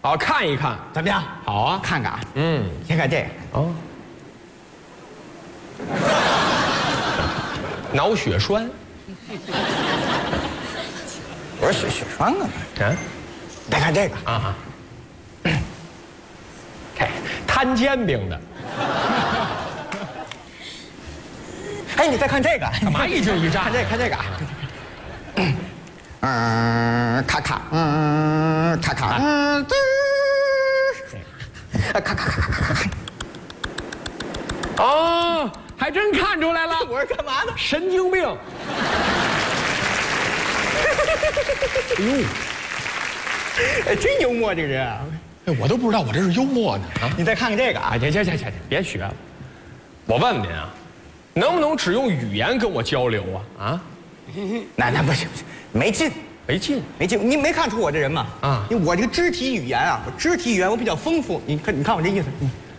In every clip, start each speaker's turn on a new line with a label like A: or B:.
A: 好，看一看，
B: 怎么样？
A: 好啊，
B: 看看啊。
A: 嗯，
B: 先看这个。
A: 哦，脑血栓，
B: 不是血栓啊。
A: 啊，
B: 再看这个
A: 啊，摊煎饼的，
B: 哎，你再看这个，
A: 干嘛一惊一乍？
B: 看这个，看这个啊。咔咔，咔咔，嘚儿，咔咔咔咔咔。
A: 哦，还真看出来了，
B: 我是干嘛呢？
A: 神经病。哎呦，
B: 哎，真幽默这个人啊！
A: 哎，我都不知道我这是幽默呢啊！
B: 你再看看这个啊，
A: 行，别学了。我问问您啊，能不能只用语言跟我交流啊？啊？
B: 那不行，没劲。
A: 没劲，
B: 你没看出我这人吗？
A: 啊，
B: 因为我这个肢体语言啊，我比较丰富。你看我这意思。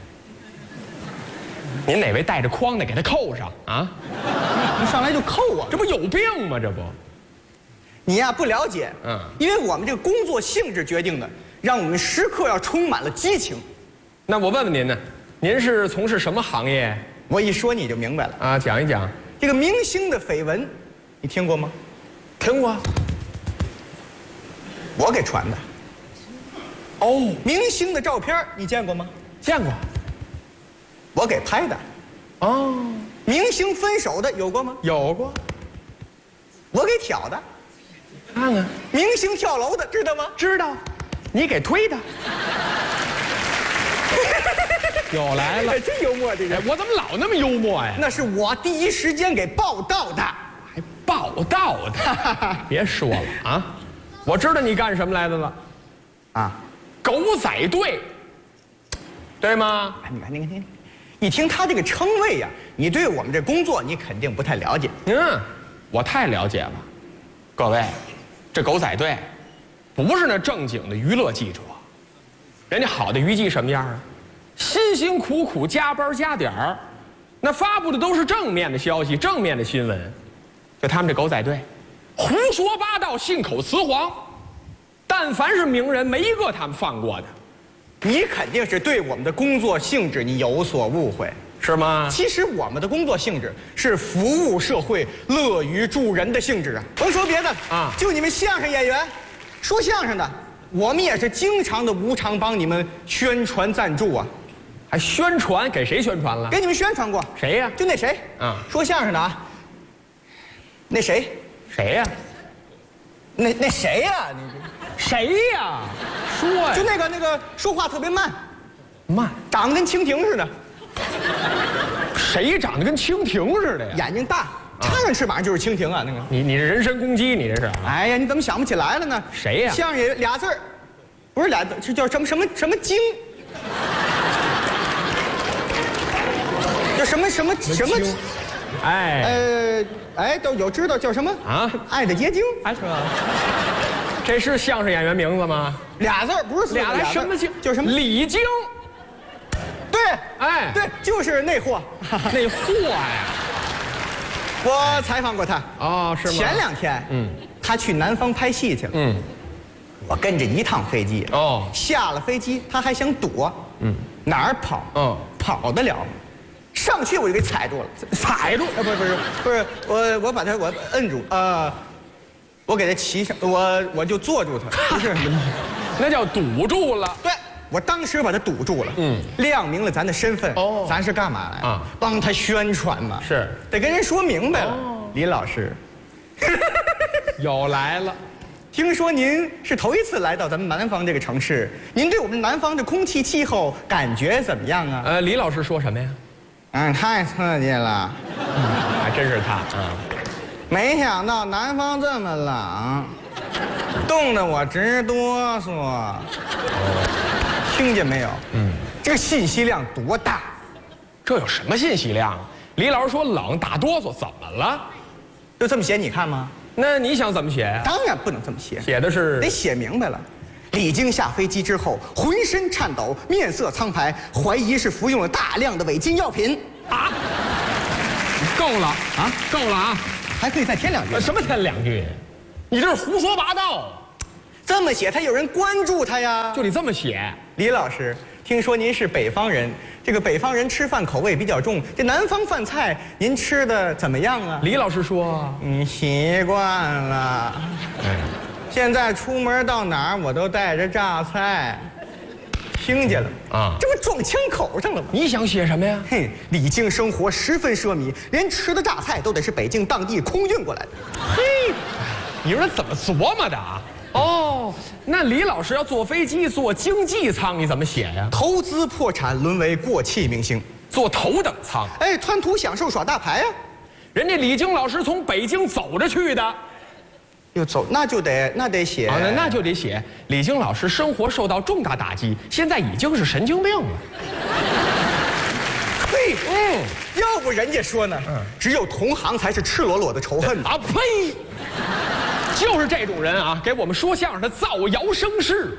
A: 您哪位带着筐的，给他扣上啊！
B: 你上来就扣我，
A: 这不有病吗？这不，
B: 你呀不了解。因为我们这个工作性质决定的，让我们时刻要充满了激情。
A: 那我问问您呢，您是从事什么行业？
B: 我一说你就明白了
A: 啊，讲一讲。
B: 这个明星的绯闻，你听过吗？
A: 听过。
B: 我给传的。
A: 哦，
B: 明星的照片你见过吗？
A: 见过。
B: 我给拍的。
A: 哦，
B: 明星分手的有过吗？
A: 有过。
B: 我给挑的。
A: 看看。
B: 明星跳楼的知道吗？
A: 知道。你给推的。又来了，
B: 真幽默这个。
A: 哎，我怎么老那么幽默呀？
B: 那是我第一时间给报道的。
A: 还报道的？别说了啊！我知道你干什么来的了。啊，狗仔队，对吗？
B: 你看，你听他这个称谓呀，你对我们这工作你肯定不太了解。
A: 我太了解了。各位，这狗仔队不是那正经的娱乐记者，人家好的娱记什么样啊？辛辛苦苦加班加点儿，那发布的都是正面的消息、正面的新闻。就他们这狗仔队，胡说八道、信口雌黄，但凡是名人，没一个他们放过的。
B: 你肯定是对我们的工作性质你有所误会，
A: 是吗？
B: 其实我们的工作性质是服务社会、乐于助人的性质啊。甭说别的啊，就你们相声演员，说相声的，我们也是经常的无偿帮你们宣传赞助啊。
A: 还宣传？给谁宣传了？
B: 给你们宣传过。
A: 谁呀？
B: 就那谁啊，说相声的啊。那谁
A: 呀？
B: 那谁呀？
A: 谁呀？说呀！
B: 就那个说话特别慢，长得跟蜻蜓似的。
A: 谁长得跟蜻蜓似的呀？
B: 眼睛大，插上翅膀就是蜻蜓啊！那个
A: 你这人身攻击，你这是？
B: 哎呀，你怎么想不起来了呢？
A: 谁呀？
B: 相声也俩字儿，不是俩字，是叫什么经？叫什么？都有知道叫什么啊？爱的结晶，
A: 是吧？这是相声演员名字吗？
B: 俩字儿，不是
A: 俩什么经？
B: 叫什么？
A: 李菁。
B: 对，
A: 对，
B: 就是那货，
A: 那货呀！
B: 我采访过他。
A: 哦，是吗？
B: 前2天，他去南方拍戏去了。我跟着一趟飞机。下了飞机他还想躲。哪儿跑？跑得了吗？上去我就给踩住了。
A: 踩住？
B: 不是，我把他摁住我给他骑上，我就坐住他。不是，
A: 那叫堵住了。
B: 对，我当时把他堵住了。亮明了咱的身份。咱是干嘛来啊？帮他宣传嘛。
A: 是，
B: 得跟人说明白了。李老师，
A: 又来了。
B: 听说您是头一次来到咱们南方这个城市，您对我们南方的空气气候感觉怎么样啊？
A: 李老师说什么呀？
B: 太刺激了。
A: 还真是他啊。
B: 没想到南方这么冷，冻得我直哆嗦。听见没有？这个信息量多大？
A: 这有什么信息量啊？李老师说冷打哆嗦，怎么了？
B: 就这么写你看吗？
A: 那你想怎么写呀？
B: 当然不能这么写，
A: 写的是
B: 得写明白了。李菁下飞机之后，浑身颤抖，面色苍白，怀疑是服用了大量的违禁药品。
A: 够了啊！够了啊！
B: 还可以再添2句。
A: 什么添2句？你这是胡说八道！
B: 这么写才有人关注他呀。
A: 就你这么写。
B: 李老师，听说您是北方人，这个北方人吃饭口味比较重，这南方饭菜您吃的怎么样啊？
A: 李老师说，
B: 习惯了。现在出门到哪儿我都带着榨菜。听见了啊？这不撞枪口上了吗？
A: 你想写什么呀？
B: 嘿，李靖生活十分奢靡，连吃的榨菜都得是北京当地空运过来的。
A: 嘿，你说他怎么琢磨的啊？哦，那李老师要坐飞机坐经济舱，你怎么写呀？
B: 投资破产，沦为过气明星，
A: 坐头等舱。
B: 哎，贪图享受耍大牌呀。
A: 人家李菁老师从北京走着去的。
B: 又走，那得写
A: 啊，那就得写李菁老师生活受到重大打击，现在已经是神经病了。
B: 嘿，要不人家说呢，只有同行才是赤裸裸的仇恨
A: 啊！呸，就是这种人啊，给我们说相声的造谣生事。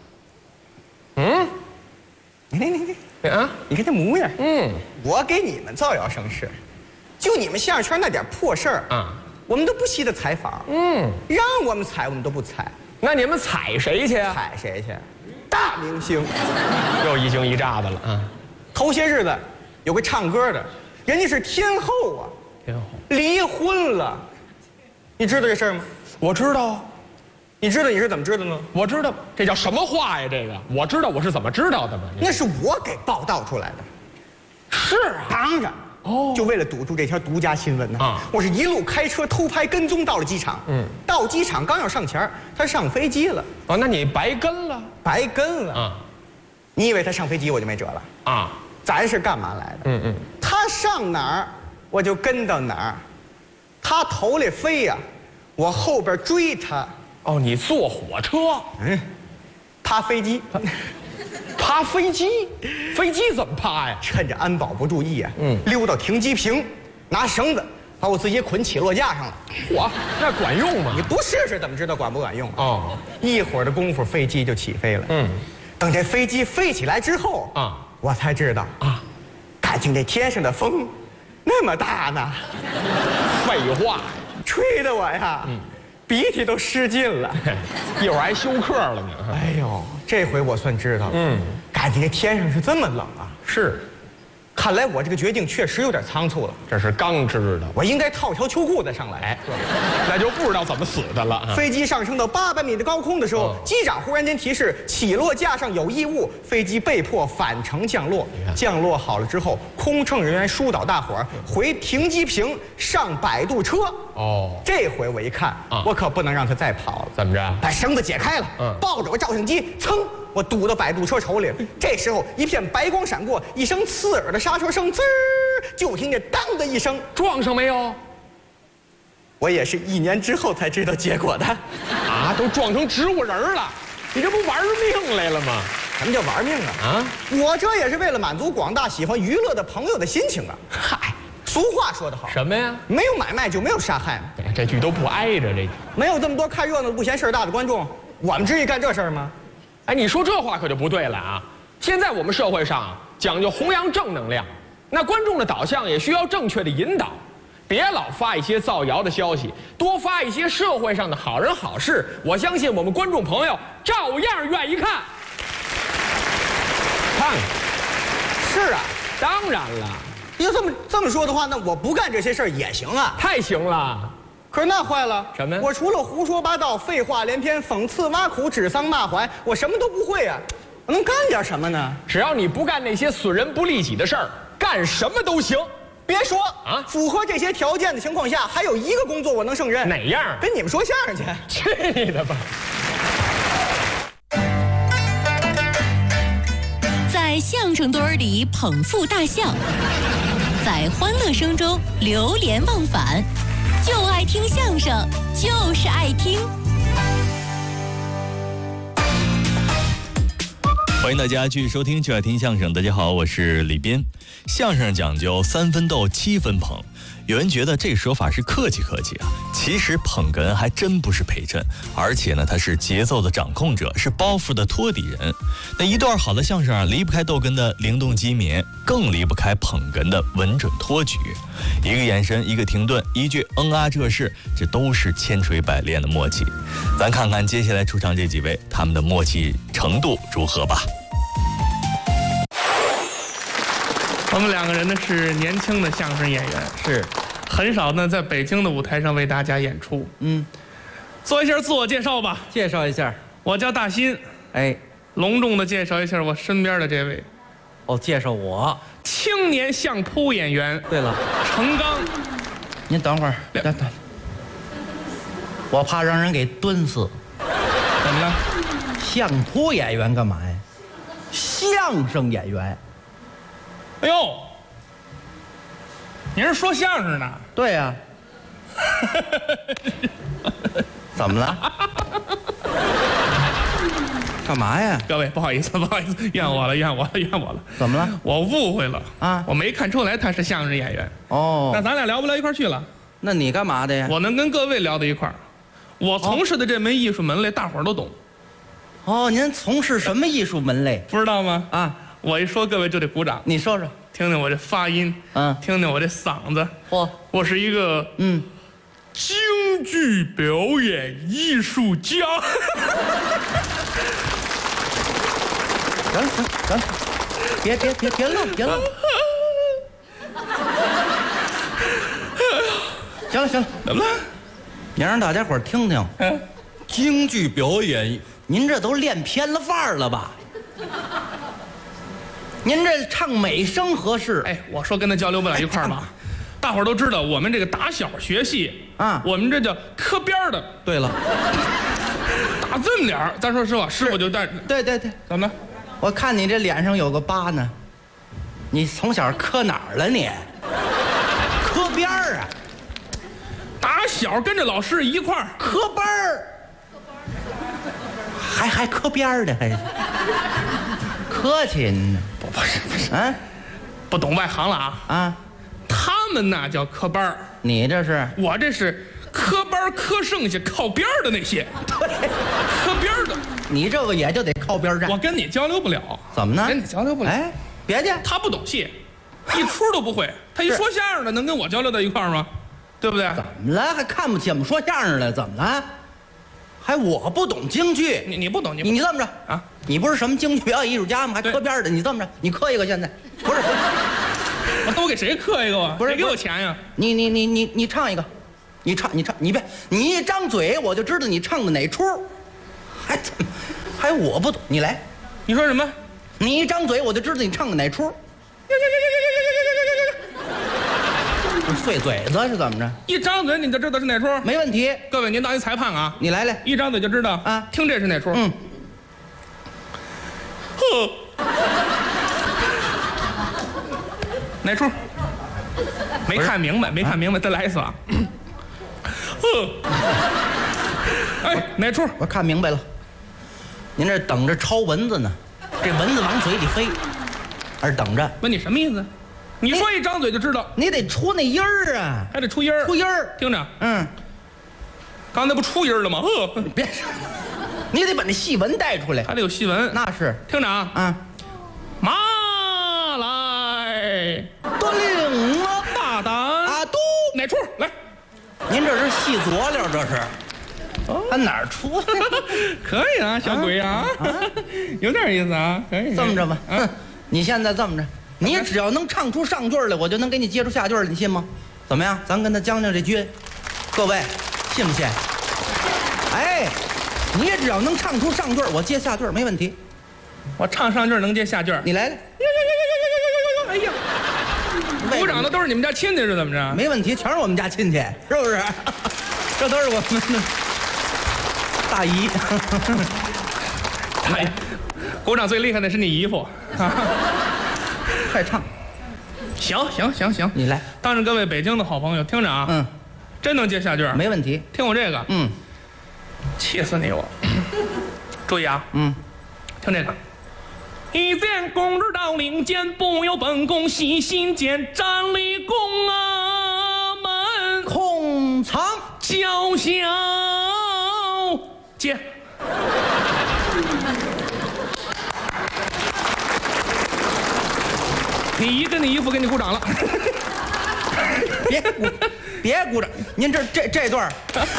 A: 你啊，你看这模样，我给你们造谣生事，就你们相声圈那点破事儿啊。我们都不惜的采访，让我们采我们都不采。 那你们采谁去啊？
B: 采谁去？大明星，
A: 又一惊一乍的了啊！
B: 头些日子有个唱歌的，人家是天后啊，
A: 天后
B: 离婚了，你知道这事儿吗？
A: 我知道，
B: 你知道你是怎么知道呢？
A: 我知道，这叫什么话呀？这个我知道，我是怎么知道的吗？
B: 那是我给报道出来的。
A: 是啊，
B: 当然。就为了堵住这条独家新闻呢，我是一路开车偷拍跟踪到了机场。到机场刚要上前，他上飞机了。
A: 哦，那你白跟了？
B: 白跟了啊！你以为他上飞机我就没辙了啊？咱是干嘛来的？他上哪儿我就跟到哪儿，他头里飞呀，我后边追他。
A: 哦，你坐火车？
B: 趴飞机。
A: 趴飞机，飞机怎么趴呀？
B: 趁着安保不注意啊，溜到停机坪，拿绳子把我自己捆起落架上了。
A: 那管用吗？
B: 你不试试怎么知道管不管用？
A: 哦，
B: 一会儿的功夫飞机就起飞了。等这飞机飞起来之后啊，我才知道啊，感情这天上的风那么大呢。
A: 废话，
B: 吹得我呀，鼻涕都失禁了。
A: 一会儿还休克了呢。
B: 哎呦，这回我算知道了。感情这天上是这么冷啊。
A: 是，
B: 看来我这个决定确实有点仓促了。
A: 这是刚知道，
B: 我应该套条秋裤再上来。
A: 那就不知道怎么死的了。
B: 飞机上升到800米的高空的时候，机长忽然间提示起落架上有异物，飞机被迫返程降落。降落好了之后，空乘人员疏导大伙儿回停机坪上摆渡车。这回我一看，我可不能让他再跑了。
A: 怎么着？
B: 把绳子解开了，抱着我照相机，噌，我堵到摆渡车头里了。这时候一片白光闪过，一声刺耳的刹车声，滋儿，就听见当的一声，
A: 撞上没有？
B: 我也是1年之后才知道结果的。
A: 啊，都撞成植物人了，你这不玩命来了吗？
B: 什么叫玩命啊？我这也是为了满足广大喜欢娱乐的朋友的心情啊。嗨，俗话说得好，
A: 什么呀？
B: 没有买卖就没有杀害。
A: 这句都不挨着这。
B: 没有这么多看热闹不嫌事儿大的观众，我们至于干这事儿吗？
A: 哎，你说这话可就不对了啊！现在我们社会上讲究弘扬正能量，那观众的导向也需要正确的引导，别老发一些造谣的消息，多发一些社会上的好人好事。我相信我们观众朋友照样愿意看。看，
B: 是啊，
A: 当然了。
B: 要这么说的话，那我不干这些事儿也行啊。
A: 太行了。
B: 可是那坏了，
A: 什么呀？
B: 我除了胡说八道、废话连篇、讽刺挖苦、指桑骂槐，我什么都不会啊。我能干点什么呢？
A: 只要你不干那些损人不利己的事儿，干什么都行。
B: 别说啊，符合这些条件的情况下，还有一个工作我能胜任。
A: 哪样？
B: 跟你们说相声
A: 去。去你的吧！
C: 在相声堆儿里捧腹大笑，在欢乐声中流连忘返，就爱听相声，就是爱听。
A: 回
D: 欢迎大家继续收听就爱听相声。大家好，我是李斌。相声讲究3分逗7分捧，有人觉得这说法是客气客气啊，其实捧哏还真不是陪衬，而且呢，他是节奏的掌控者，是包袱的托底人。那一段好的相声啊，离不开逗哏的灵动机敏，更离不开捧哏的稳准托举。一个眼神，一个停顿，一句啊这是，这都是千锤百炼的默契。咱看看接下来出场这几位，他们的默契程度如何吧。
E: 我们2个人呢是年轻的相声演员，
B: 是
E: 很少呢在北京的舞台上为大家演出。做一下自我介绍吧。
B: 介绍一下。
E: 我叫大新。
B: 哎，
E: 隆重的介绍一下我身边的这位。
B: 哦，介绍我。
E: 青年相扑演员。
B: 对了，
E: 程刚。
B: 您等会儿，等，我怕让人给蹲死。
E: 怎么了？
B: 相扑演员干嘛呀？相声演员。
E: 哎呦，您是说相声的？
B: 对呀、怎么了？干嘛呀？
E: 各位，不好意思，怨我了。
B: 怎么了？
E: 我误会了
B: 啊！
E: 我没看出来他是相声演员。
B: 哦，
E: 那咱俩聊不聊一块儿去了？
B: 那你干嘛的呀？
E: 我能跟各位聊到一块儿。我从事的这门艺术门类，大伙儿都懂。
B: 哦，您从事什么艺术门类？
E: 不知道吗？
B: 啊，
E: 我一说，各位就得鼓掌。
B: 你说说。
E: 听听我这发音，听听我这嗓子。我是一个京剧表演艺术家。
B: 行，别愣。行了，
E: 怎么了？
B: 你让大家伙儿听听。京剧表演，您这都练偏了范儿了吧？您这唱美声合适。
E: 哎，我说跟他交流不了一块儿吧？大伙儿都知道，我们这个打小学戏
B: 啊，
E: 我们这叫磕边的。
B: 对了，
E: 打这么点儿，咱说实话，师傅就带。
B: 对，
E: 怎么了？
B: 我看你这脸上有个疤呢，你从小磕哪儿了你？磕边儿啊？
E: 打小跟着老师一块儿
B: 磕班儿，还磕边儿的，还客气呢？
E: 不是，
B: 啊，
E: 不懂外行了啊！他们那叫磕班儿，
B: 你这是？
E: 我这是磕班儿磕剩下靠边儿的那些。
B: 对，
E: 磕边儿的。
B: 你这个也就得靠边站。
E: 我跟你交流不了。
B: 怎么呢？
E: 跟你交流不了。
B: 哎，别介，
E: 他不懂戏，一出都不会。他一说相声的，能跟我交流到一块儿吗？对不对？
B: 怎么了？还看不起我们说相声的？怎么了？还我不懂京剧？
E: 你不懂，
B: 你这么着
E: 啊？
B: 你不是什么京剧表演艺术家吗？还磕边的？你这么着，你磕一个现在？不是，
E: 我都给谁磕一个啊？
B: 不是，
E: 谁给我钱呀？
B: 你唱一个，你唱，你别，你一张嘴我就知道你唱的哪出，还我不懂，你来，
E: 你说什么？
B: 你一张嘴我就知道你唱的哪出。碎嘴子是怎么着？
E: 一张嘴你就知道是哪出？
B: 没问题。
E: 各位，您当一裁判啊！
B: 你来，
E: 一张嘴就知道
B: 啊！
E: 听这是哪出？哪出？没看明白，再来一次啊！哎，哪出？
B: 我看明白了，您这等着抄蚊子呢，这蚊子往嘴里飞，而等着。
E: 问你什么意思？你说一张嘴就知道，
B: 你得出那音儿啊，
E: 还得出音儿。
B: 出音儿，
E: 听着，
B: 刚
E: 才不出音儿了吗？
B: 别，你得把那戏文带出来，
E: 还得有戏文。
B: 那是，
E: 听着啊，马来
B: 多灵啊，
E: 大胆
B: 啊，都
E: 哪出？来，
B: 您这是戏佐料，这是。他哪儿出？
E: 可以啊，小鬼啊，有点意思啊，可以。
B: 这么着吧，你现在这么着。你只要能唱出上句来，我就能给你接出下句来，你信吗？怎么样？咱跟他将这军，各位信不信？哎，你只要能唱出上句，我接下句没问题。
E: 我唱上句能接下句，
B: 你来了。
E: 哎呀，鼓掌的都是你们家亲戚是怎么着？
B: 没问题，全是我们家亲戚，是不是？这都是我们的大姨。
E: 大姨，鼓掌最厉害的是你姨夫。
B: 快唱！
E: 行，
B: 你来。
E: 当着各位北京的好朋友，听着啊，真能接下句，
B: 没问题。
E: 听我这个，气死你我！注意啊，听这个， 一见公知到领间，不由本宫细心间，站立宫门
B: 空藏
E: 叫小姐。你一跟你姨夫给你鼓掌了。
B: 别鼓掌，您这段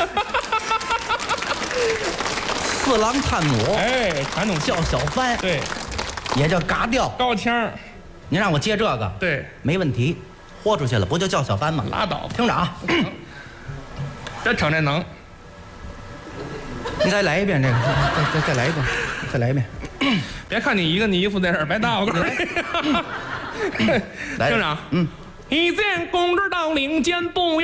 B: 四郎探母，
E: 哎，传统
B: 叫小番，
E: 对，
B: 也叫嘎调
E: 高腔。
B: 您让我接这个，
E: 对，
B: 没问题，豁出去了，不就叫小番吗？
E: 拉倒吧，
B: 听着啊，
E: 这逞这能。
B: 你再来一遍这个，再来一遍，再来一遍。
E: 别看你一个你姨夫在这儿白搭我告诉你。
B: 来，
E: 厅长，一见公知到领间，不